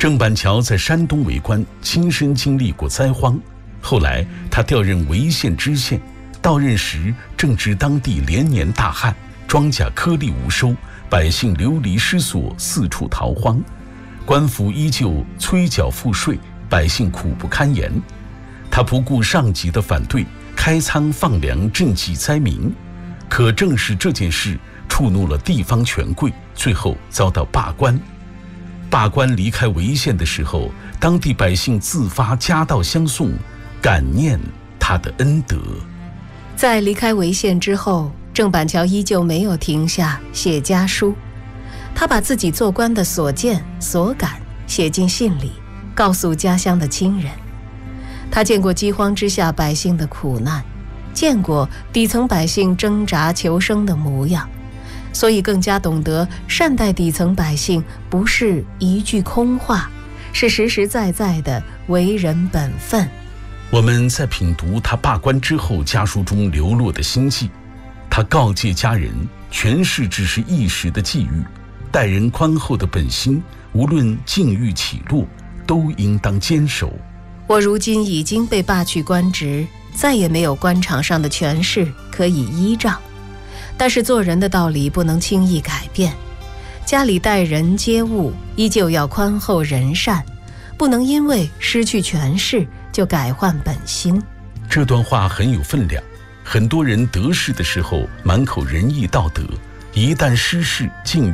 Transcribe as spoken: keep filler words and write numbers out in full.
郑板桥在山东为官，亲身经历过灾荒，后来他调任潍县知县，到任时正值当地连年大旱，庄稼颗粒无收，百姓流离失所，四处逃荒，官府依旧催缴赋税，百姓苦不堪言。他不顾上级的反对，开仓放粮赈济灾民，可正是这件事触怒了地方权贵，最后遭到罢官。罢官离开潍县的时候，当地百姓自发夹道相送，感念他的恩德。 在离开潍县之后，郑板桥依旧没有停下写家书，他把自己做官的所见所感写进信里，告诉家乡的亲人。他见过饥荒之下百姓的苦难，见过底层百姓挣扎求生的模样，所以更加懂得善待底层百姓不是一句空话，是实实在在的为人本分。 我们在品读他罢官之后家书中流落的心迹，他告诫家人，权势只是一时的际遇，待人宽厚的本心，无论境遇起落，都应当坚守。 我如今已经被罢去官职，再也没有官场上的权势可以依仗，但是做人的道理不能轻易改变，家里待人接物依旧要宽厚仁善，不能因为失去权势就改换本心。 这段话很有分量，很多人得势的时候满口仁义道德，一旦失势境遇